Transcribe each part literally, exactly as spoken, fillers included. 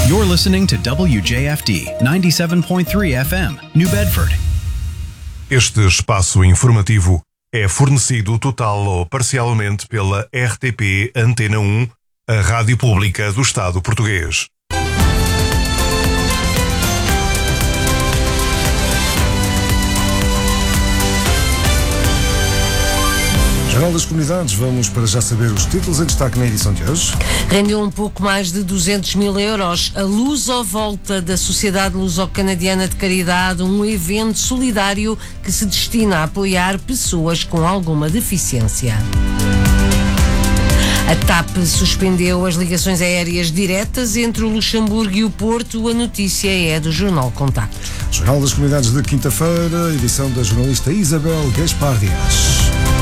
You're listening to W J F D ninety-seven point three F M, New Bedford. Este espaço informativo é fornecido total ou parcialmente pela R T P Antena um, a rádio pública do Estado português. Jornal das Comunidades, vamos para já saber os títulos em destaque na edição de hoje. Rendeu um pouco mais de duzentos mil euros a Luso-Volta da Sociedade Luso-Canadiana de Caridade, um evento solidário que se destina a apoiar pessoas com alguma deficiência. A TAP suspendeu as ligações aéreas diretas entre o Luxemburgo e o Porto. A notícia é do Jornal Contacto. Jornal das Comunidades de quinta-feira, edição da jornalista Isabel Gaspar Dias.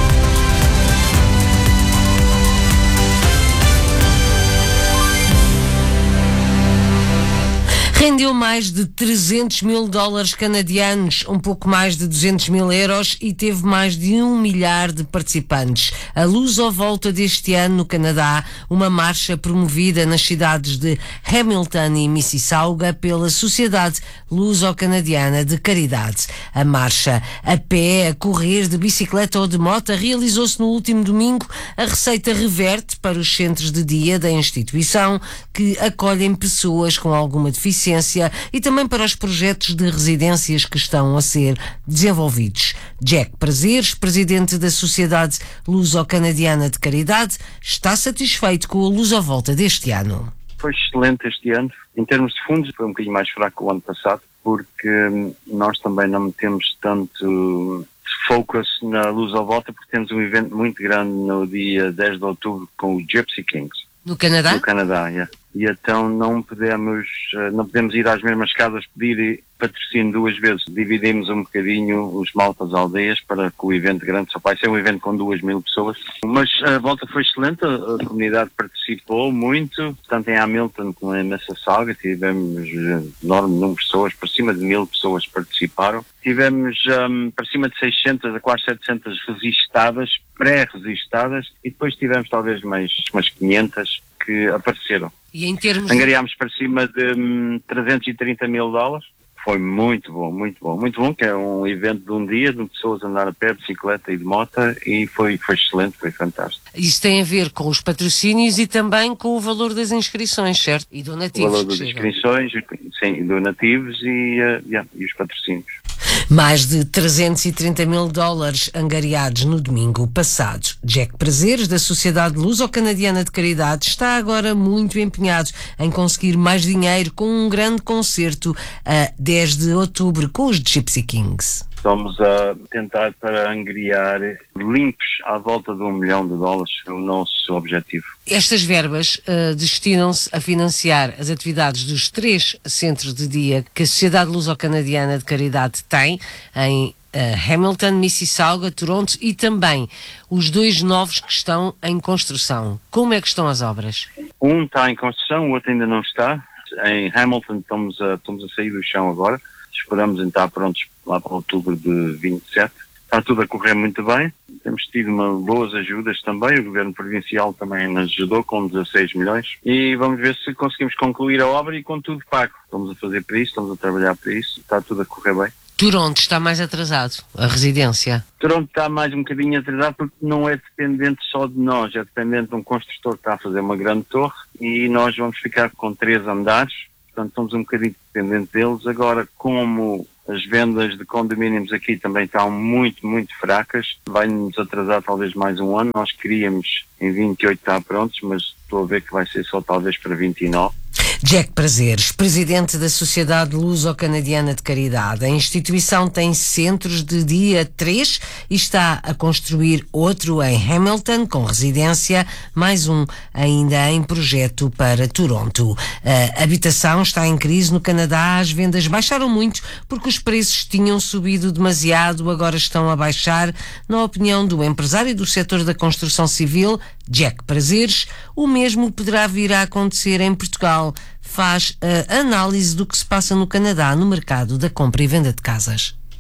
Rendeu mais de trezentos mil dólares canadianos, um pouco mais de duzentos mil euros e teve mais de um milhar de participantes. A Luso-Volta deste ano no Canadá, uma marcha promovida nas cidades de Hamilton e Mississauga pela Sociedade Luso-Canadiana de Caridade. A marcha a pé, a correr, de bicicleta ou de moto realizou-se no último domingo. A receita reverte para os centros de dia da instituição que acolhem pessoas com alguma deficiência e também para os projetos de residências que estão a ser desenvolvidos. Jack Prazeres, presidente da Sociedade Luso-Canadiana de Caridade, está satisfeito com a Luso-Volta deste ano. Foi excelente este ano. Em termos de fundos, foi um bocadinho mais fraco que o ano passado, porque hum, nós também não metemos tanto focus na Luso-Volta, porque temos um evento muito grande no dia dez de outubro com o Gypsy Kings. No Canadá? No Canadá, yeah. E então não podemos, não podemos ir às mesmas casas pedir patrocínio duas vezes. Dividimos um bocadinho os maltas aldeias para que o evento grande só vai ser um evento com duas mil pessoas. Mas a volta foi excelente, a comunidade participou muito, tanto em Hamilton como em Mississauga. Tivemos enorme número de pessoas, por cima de mil pessoas participaram. Tivemos um, para cima de seiscentas a quase setecentas registadas, pré-registadas, e depois tivemos talvez mais umas quinhentas que apareceram. E em termos Angariámos para cima de hum, trezentos e trinta mil dólares. Foi muito bom, muito bom, muito bom, que é um evento de um dia, de pessoas a andar a pé, de bicicleta e de moto, e foi, foi excelente, foi fantástico. Isso tem a ver com os patrocínios e também com o valor das inscrições, certo? E donativos. O valor das inscrições, sim, donativos e, uh, yeah, e os patrocínios. Mais de trezentos e trinta mil dólares angariados no domingo passado. Jack Prazeres, da Sociedade Luso-Canadiana de Caridade, está agora muito empenhado em conseguir mais dinheiro com um grande concerto a dez de outubro com os Gypsy Kings. Estamos a tentar para angariar limpos à volta de um milhão de dólares, é o nosso objetivo. Estas verbas uh, destinam-se a financiar as atividades dos três centros de dia que a Sociedade Luso-Canadiana de Caridade tem em uh, Hamilton, Mississauga, Toronto e também os dois novos que estão em construção. Como é que estão as obras? Um está em construção, o outro ainda não está. Em Hamilton estamos a, estamos a sair do chão agora. Esperamos em estar prontos lá para outubro de vinte e sete. Está tudo a correr muito bem. Temos tido uma, boas ajudas também. O Governo Provincial também nos ajudou com dezasseis milhões. E vamos ver se conseguimos concluir a obra e com tudo pago. Estamos a fazer para isso, estamos a trabalhar para isso. Está tudo a correr bem. Toronto está mais atrasado, a residência. Toronto está mais um bocadinho atrasado porque não é dependente só de nós. É dependente de um construtor que está a fazer uma grande torre e nós vamos ficar com três andares. Portanto, estamos um bocadinho dependentes deles. Agora, como as vendas de condomínios aqui também estão muito, muito fracas, vai-nos atrasar talvez mais um ano. Nós queríamos em vinte e oito estar prontos, mas estou a ver que vai ser só talvez para vinte e nove. Jack Prazeres, presidente da Sociedade Luso-Canadiana de Caridade. A instituição tem centros de dia três e está a construir outro em Hamilton, com residência, mais um ainda em projeto para Toronto. A habitação está em crise no Canadá, as vendas baixaram muito porque os preços tinham subido demasiado, agora estão a baixar. Na opinião do empresário do setor da construção civil, Jack Prazeres, o mesmo poderá vir a acontecer em Portugal. Faz a análise do que se passa no Canadá no mercado da compra e venda de casas.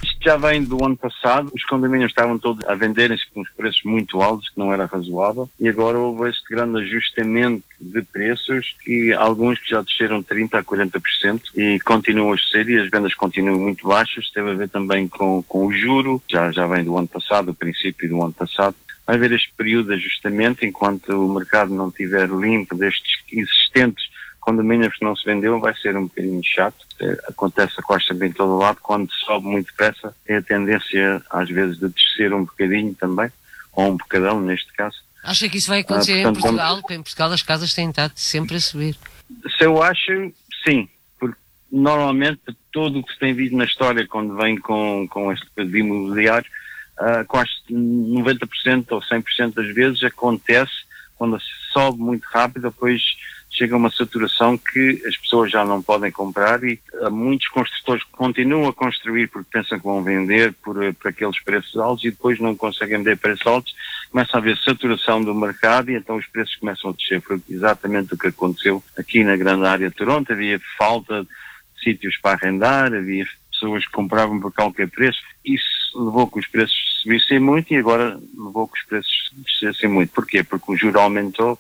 Isto já vem do ano passado, os condomínios estavam todos a venderem-se com os preços muito altos, que não era razoável, e agora houve este grande ajustamento de preços, e alguns que já desceram trinta a quarenta por cento e continuam a descer, e as vendas continuam muito baixas. Teve a ver também com, com o juro, já, já vem do ano passado, o princípio do ano passado. Vai haver este período de ajustamento, enquanto o mercado não estiver limpo destes existentes condomínios que não se vendeu, vai ser um bocadinho chato. Acontece quase sempre em todo o lado. Quando sobe muito depressa, tem a tendência às vezes de descer um bocadinho também, ou um bocadão neste caso. Acha que isso vai acontecer ah, portanto, em Portugal? Porque em Portugal as casas têm estado sempre a subir. Se eu acho, sim, porque normalmente tudo o que se tem visto na história quando vem com, com este de imobiliário, uh, quase noventa por cento ou cem por cento das vezes acontece quando sobe muito rápido, depois chega a uma saturação que as pessoas já não podem comprar, e há muitos construtores que continuam a construir porque pensam que vão vender por, por aqueles preços altos, e depois não conseguem vender preços altos, começa a haver saturação do mercado e então os preços começam a descer. Foi exatamente o que aconteceu aqui na grande área de Toronto. Havia falta de sítios para arrendar, havia pessoas que compravam por qualquer preço. Isso levou que os preços subissem muito, e agora levou que os preços descessem muito. Porquê? Porque o juro aumentou.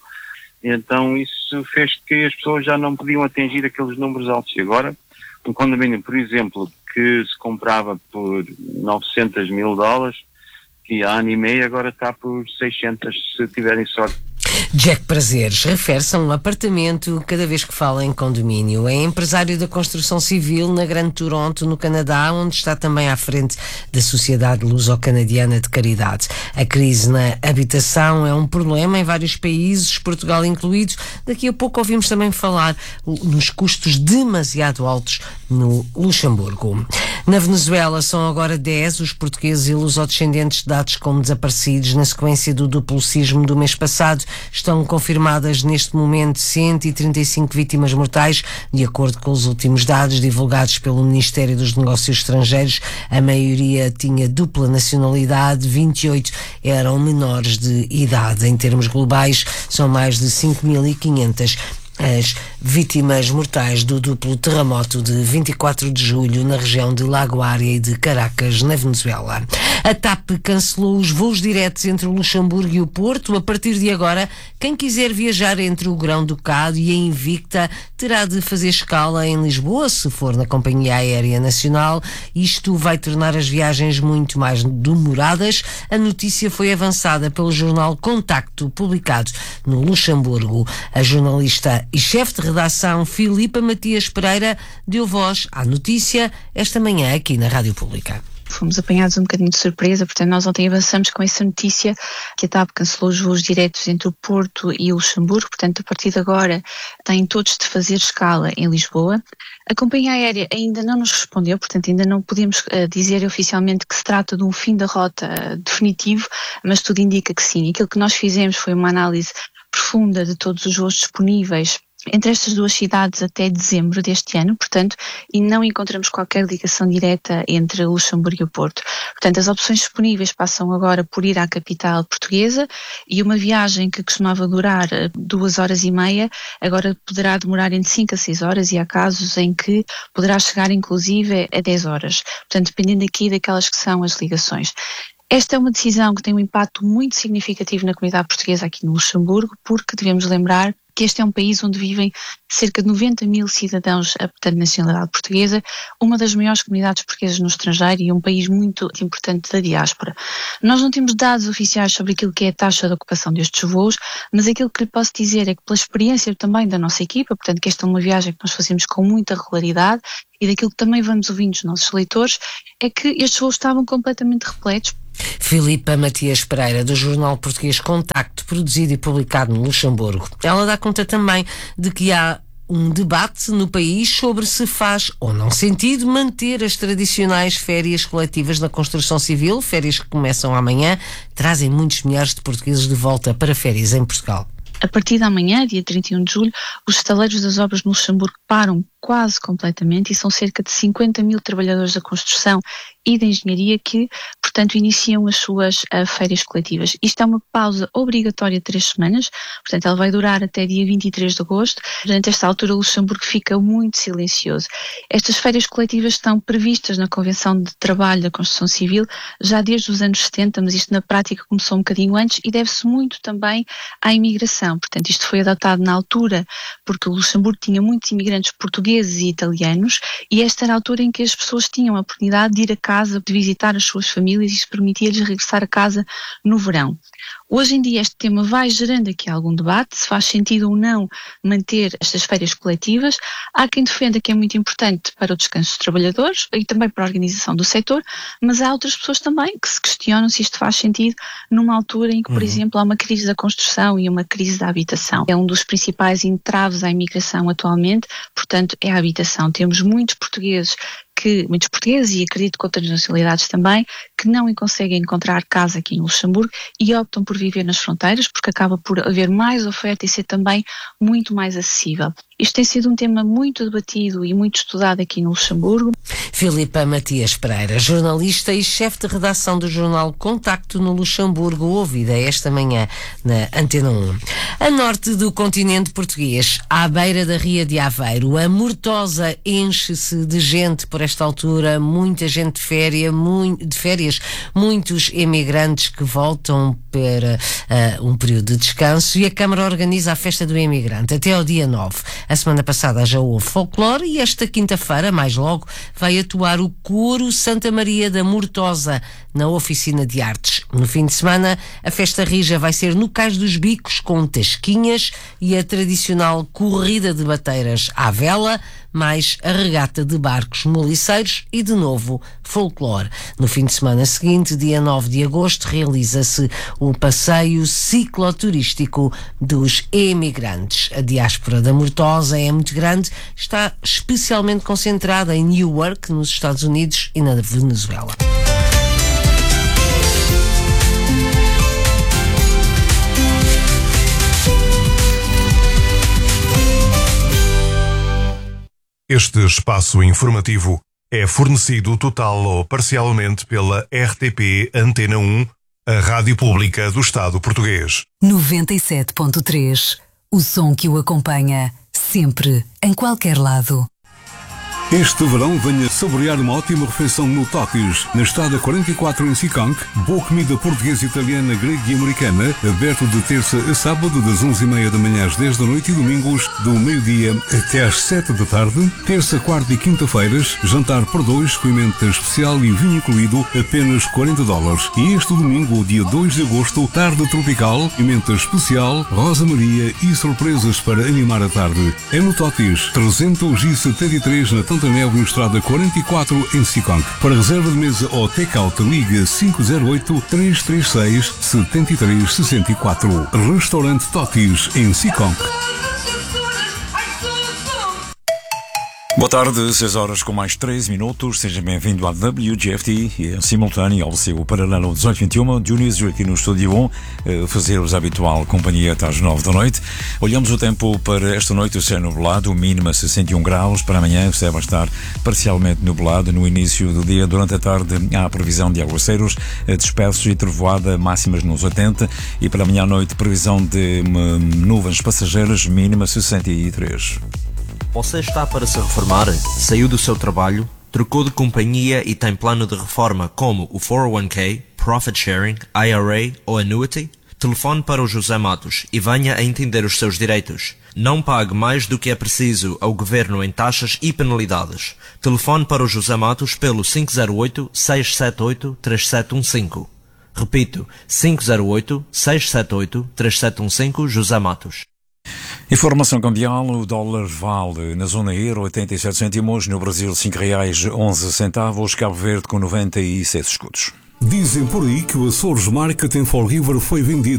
Então isso fez que as pessoas já não podiam atingir aqueles números altos. E agora, um condomínio, por exemplo, que se comprava por novecentos mil dólares, que há ano e meio agora está por seiscentos, se tiverem sorte. Jack Prazeres refere-se a um apartamento cada vez que fala em condomínio. É empresário da construção civil na Grande Toronto, no Canadá, onde está também à frente da Sociedade Luso-Canadiana de Caridade. A crise na habitação é um problema em vários países, Portugal incluído. Daqui a pouco ouvimos também falar nos custos demasiado altos no Luxemburgo. Na Venezuela são agora dez os portugueses e lusodescendentes dados como desaparecidos na sequência do duplo sismo do mês passado. Estão confirmadas neste momento cento e trinta e cinco vítimas mortais, de acordo com os últimos dados divulgados pelo Ministério dos Negócios Estrangeiros. A maioria tinha dupla nacionalidade, vinte e oito eram menores de idade. Em termos globais, são mais de cinco mil e quinhentas as vítimas mortais do duplo terremoto de vinte e quatro de julho na região de Lagoária e de Caracas, na Venezuela. A TAP cancelou os voos diretos entre o Luxemburgo e o Porto. A partir de agora, quem quiser viajar entre o Grão-Ducado e a Invicta terá de fazer escala em Lisboa, se for na Companhia Aérea Nacional. Isto vai tornar as viagens muito mais demoradas. A notícia foi avançada pelo jornal Contacto, publicado no Luxemburgo. A jornalista e chefe de redação Filipa Matias Pereira deu voz à notícia esta manhã aqui na Rádio Pública. Fomos apanhados um bocadinho de surpresa, portanto nós ontem avançamos com essa notícia que a TAP cancelou os voos diretos entre o Porto e o Luxemburgo, portanto a partir de agora têm todos de fazer escala em Lisboa. A companhia aérea ainda não nos respondeu, portanto ainda não podemos uh, dizer oficialmente que se trata de um fim da rota uh, definitivo, mas tudo indica que sim. Aquilo que nós fizemos foi uma análise profunda de todos os voos disponíveis entre estas duas cidades até dezembro deste ano, portanto, e não encontramos qualquer ligação direta entre o Luxemburgo e o Porto. Portanto, as opções disponíveis passam agora por ir à capital portuguesa, e uma viagem que costumava durar duas horas e meia, agora poderá demorar entre cinco a seis horas, e há casos em que poderá chegar inclusive a dez horas. Portanto, dependendo aqui daquelas que são as ligações. Esta é uma decisão que tem um impacto muito significativo na comunidade portuguesa aqui no Luxemburgo, porque devemos lembrar que este é um país onde vivem cerca de noventa mil cidadãos de nacionalidade portuguesa, uma das maiores comunidades portuguesas no estrangeiro e um país muito importante da diáspora. Nós não temos dados oficiais sobre aquilo que é a taxa de ocupação destes voos, mas aquilo que lhe posso dizer é que, pela experiência também da nossa equipa, portanto que esta é uma viagem que nós fazemos com muita regularidade, e daquilo que também vamos ouvindo dos nossos leitores, é que estes voos estavam completamente repletos. Filipa Matias Pereira, do jornal português Contacto, produzido e publicado no Luxemburgo. Ela dá conta também de que há um debate no país sobre se faz ou não sentido manter as tradicionais férias coletivas na construção civil, férias que começam amanhã, trazem muitos milhares de portugueses de volta para férias em Portugal. A partir de amanhã, dia trinta e um de julho, os estaleiros das obras no Luxemburgo param quase completamente e são cerca de cinquenta mil trabalhadores da construção e da engenharia que, portanto, iniciam as suas uh, férias coletivas. Isto é uma pausa obrigatória de três semanas, portanto, ela vai durar até dia vinte e três de agosto. Durante esta altura, o Luxemburgo fica muito silencioso. Estas férias coletivas estão previstas na Convenção de Trabalho da Construção Civil já desde os anos setenta, mas isto na prática começou um bocadinho antes e deve-se muito também à imigração. Portanto, isto foi adotado na altura porque o Luxemburgo tinha muitos imigrantes portugueses e italianos e esta era a altura em que as pessoas tinham a oportunidade de ir a casa, de visitar as suas famílias e isto permitia-lhes regressar a casa no verão. Hoje em dia este tema vai gerando aqui algum debate, se faz sentido ou não manter estas férias coletivas. Há quem defenda que é muito importante para o descanso dos trabalhadores e também para a organização do setor, mas há outras pessoas também que se questionam se isto faz sentido numa altura em que, por uhum. exemplo, há uma crise da construção e uma crise da habitação. É um dos principais entraves à imigração atualmente, portanto, é a habitação. Temos muitos portugueses que, muitos portugueses e acredito que outras nacionalidades também, que não conseguem encontrar casa aqui no Luxemburgo e optam por viver nas fronteiras porque acaba por haver mais oferta e ser também muito mais acessível. Isto tem sido um tema muito debatido e muito estudado aqui no Luxemburgo. Filipa Matias Pereira, jornalista e chefe de redação do jornal Contacto no Luxemburgo, ouvida esta manhã na Antena um. A norte do continente português, à beira da Ria de Aveiro, a Mortosa enche-se de gente por esta altura, muita gente de férias, muito, de férias, muitos emigrantes que voltam para uh, um período de descanso e a Câmara organiza a festa do imigrante até ao dia nove. A semana passada já houve folclore e esta quinta-feira, mais logo, vai atuar o Coro Santa Maria da Mortosa na Oficina de Artes. No fim de semana, a festa rija vai ser no Cais dos Bicos, com tasquinhas e a tradicional corrida de bateiras à vela, mais a regata de barcos moliceiros e, de novo, folclore. No fim de semana seguinte, dia nove de agosto, realiza-se o passeio cicloturístico dos emigrantes. A diáspora da Mortosa é muito grande, está especialmente concentrada em Newark, nos Estados Unidos e na Venezuela. Este espaço informativo é fornecido total ou parcialmente pela R T P Antena um, a rádio pública do Estado português. noventa e sete ponto três, o som que o acompanha, sempre, em qualquer lado. Este verão venha saborear uma ótima refeição no Totis, na Estrada quarenta e quatro em Sicanque. Boa comida portuguesa, italiana, grega e americana, aberto de terça a sábado das onze e meia da manhã às dez da noite e domingos do meio-dia até às sete da tarde. Terça, quarta e quinta-feiras, jantar por dois, com emenda especial e vinho incluído, apenas quarenta dólares. E este domingo, dia dois de agosto, tarde tropical, emenda especial, Rosa Maria e surpresas para animar a tarde. É no Totis, trezentos e setenta e três na Tanta Neve, no Estrada quarenta e quatro em Sicanque. Para reserva de mesa ou take-out, liga cinco zero oito, três três seis, sete três seis quatro. Restaurante Totis, em Sicanque. Boa tarde, seis horas com mais três minutos. Seja bem-vindo à W G F T e em simultâneo ao seu paralelo dezoito vinte e um. Dionísio aqui no Estúdio um, fazer-vos a habitual companhia até às nove da noite. Olhamos o tempo para esta noite, o céu nublado, mínima sessenta e um graus. Para amanhã o céu vai estar parcialmente nublado. No início do dia, durante a tarde, há a previsão de aguaceiros dispersos e trovoada, máximas nos oitenta. E para amanhã à noite, previsão de nuvens passageiras, mínima sessenta e três. Você está para se reformar? Saiu do seu trabalho? Trocou de companhia e tem plano de reforma como o quatro oh um k, Profit Sharing, I R A ou Annuity? Telefone para o José Matos e venha a entender os seus direitos. Não pague mais do que é preciso ao Governo em taxas e penalidades. Telefone para o José Matos pelo cinco zero oito, seis sete oito, três sete um cinco. Repito, cinco zero oito, seis sete oito, três sete um cinco, José Matos. Informação cambial, o dólar vale na zona euro oitenta e sete cêntimos, no Brasil cinco reais onze centavos, Cabo Verde com noventa e seis escudos. Dizem por aí que o Açores Marketing for River foi vendido.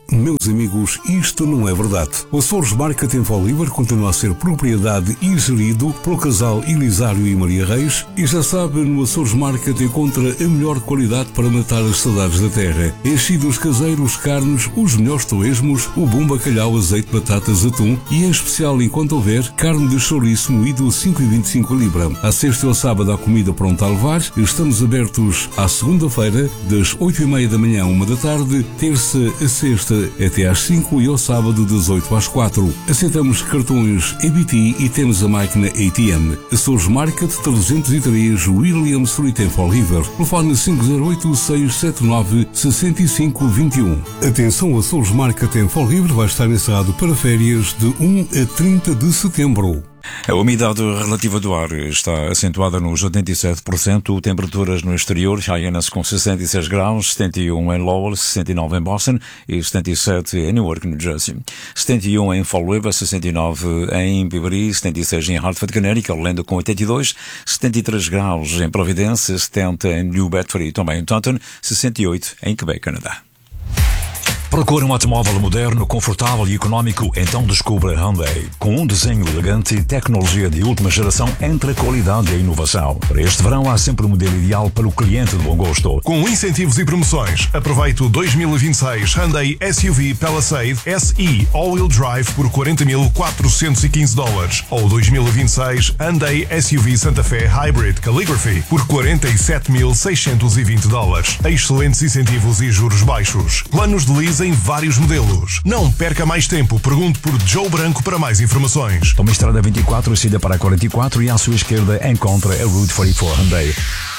Meus amigos, isto não é verdade. O Açores Market em Foliver continua a ser propriedade e gerido pelo casal Elisário e Maria Reis, e já sabe, no Açores Market encontra a melhor qualidade para matar as saudades da terra. Enchidos caseiros, carnes, os melhores torresmos, o bom bacalhau, azeite, batatas, atum e, em especial, enquanto houver, carne de chouriço moído cinco e vinte e cinco a libra. À sexta e ao sábado há comida pronta a levar. Estamos abertos à segunda-feira, das oito e meia da manhã à uma da tarde, terça a sexta até às cinco e ao sábado das oito às quatro. Aceitamos cartões E B T e temos a máquina A T M. Açores Market trezentos e três William Street em Fall River. Telefone cinco zero oito, seis sete nove, seis cinco dois um. Atenção, Açores Market em Fall River vai estar encerrado para férias de um a trinta de setembro. A umidade relativa do ar está acentuada nos oitenta e sete por cento, temperaturas no exterior, Hyannis com sessenta e seis graus, setenta e um em Lowell, sessenta e nove em Boston e setenta e sete em Newark, New Jersey. setenta e um em Fall River, sessenta e nove em Biberry, setenta e seis em Hartford, Connecticut, Orlando com oitenta e dois, setenta e três graus em Providência, setenta em New Bedford e também em Taunton, sessenta e oito em Quebec, Canadá. Procura um automóvel moderno, confortável e económico? Então descubra a Hyundai. Com um desenho elegante e tecnologia de última geração entre a qualidade e a inovação. Para este verão há sempre o modelo ideal para o cliente de bom gosto. Com incentivos e promoções, aproveite o dois mil e vinte e seis Hyundai S U V Palisade S E All-Wheel Drive por quarenta mil quatrocentos e quinze dólares ou o dois mil e vinte e seis Hyundai S U V Santa Fe Hybrid Calligraphy por quarenta e sete mil seiscentos e vinte dólares. Excelentes incentivos e juros baixos. Planos de lease em vários modelos. Não perca mais tempo. Pergunte por Joe Branco para mais informações. Toma a estrada vinte e quatro, saída para a quarenta e quatro e à sua esquerda encontra a Route quarenta e quatro Hyundai.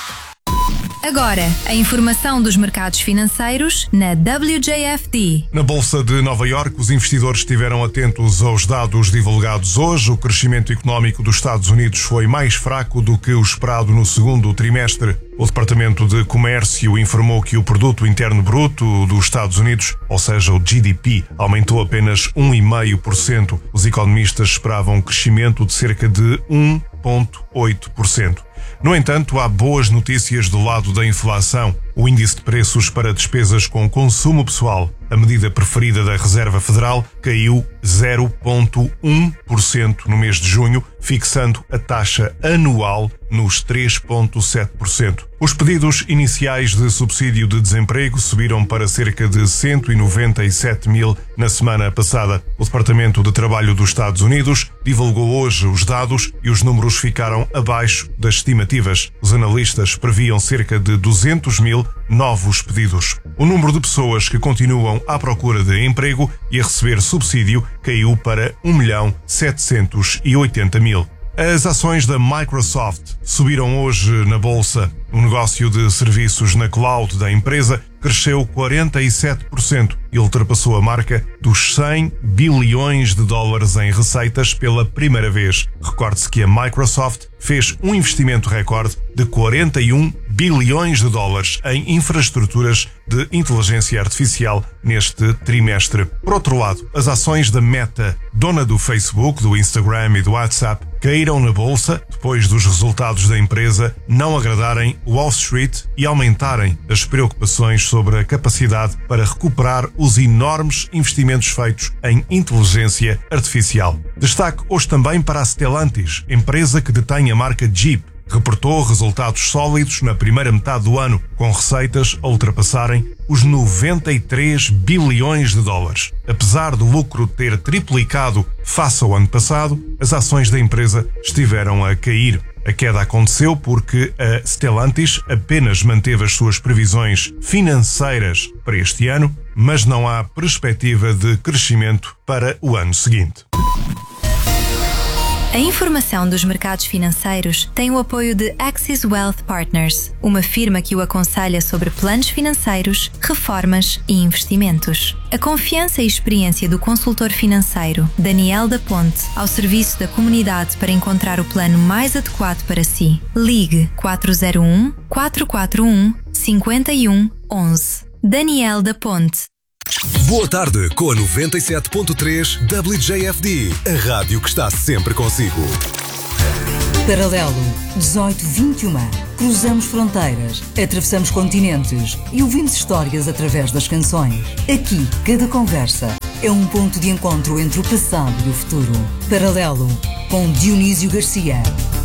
Agora, a informação dos mercados financeiros na W J F D. Na Bolsa de Nova Iorque, os investidores estiveram atentos aos dados divulgados hoje. O crescimento económico dos Estados Unidos foi mais fraco do que o esperado no segundo trimestre. O Departamento de Comércio informou que o Produto Interno Bruto dos Estados Unidos, ou seja, o G D P, aumentou apenas um vírgula cinco por cento. Os economistas esperavam um crescimento de cerca de um vírgula oito por cento. No entanto, há boas notícias do lado da inflação. O índice de preços para despesas com consumo pessoal, a medida preferida da Reserva Federal, caiu zero vírgula um por cento no mês de junho, fixando a taxa anual nos três vírgula sete por cento. Os pedidos iniciais de subsídio de desemprego subiram para cerca de cento e noventa e sete mil na semana passada. O Departamento de Trabalho dos Estados Unidos divulgou hoje os dados e os números ficaram abaixo das estimativas. Os analistas previam cerca de duzentos mil novos pedidos. O número de pessoas que continuam à procura de emprego e a receber subsídio caiu para um milhão setecentos e oitenta mil. As ações da Microsoft subiram hoje na Bolsa. O negócio de serviços na cloud da empresa cresceu quarenta e sete por cento e ultrapassou a marca dos cem bilhões de dólares em receitas pela primeira vez. Recorde-se que a Microsoft fez um investimento recorde de quarenta e um bilhões de dólares em infraestruturas de inteligência artificial neste trimestre. Por outro lado, as ações da Meta, dona do Facebook, do Instagram e do WhatsApp, caíram na bolsa depois dos resultados da empresa não agradarem Wall Street e aumentarem as preocupações sobre a capacidade para recuperar os enormes investimentos feitos em inteligência artificial. Destaque hoje também para a Stellantis, empresa que detém a marca Jeep. Reportou resultados sólidos na primeira metade do ano, com receitas a ultrapassarem os noventa e três bilhões de dólares. Apesar do lucro ter triplicado face ao ano passado, as ações da empresa estiveram a cair. A queda aconteceu porque a Stellantis apenas manteve as suas previsões financeiras para este ano, mas não há perspectiva de crescimento para o ano seguinte. A informação dos mercados financeiros tem o apoio de Axis Wealth Partners, uma firma que o aconselha sobre planos financeiros, reformas e investimentos. A confiança e experiência do consultor financeiro Daniel da Ponte ao serviço da comunidade para encontrar o plano mais adequado para si. Ligue quatro zero um, quatro quatro um, cinco um um um. Daniel da Ponte. Boa tarde com a noventa e sete ponto três W J F D, a rádio que está sempre consigo. Paralelo dezoito vinte e um. Cruzamos fronteiras, atravessamos continentes e ouvimos histórias através das canções. Aqui, cada conversa é um ponto de encontro entre o passado e o futuro. Paralelo, com Dionísio Garcia.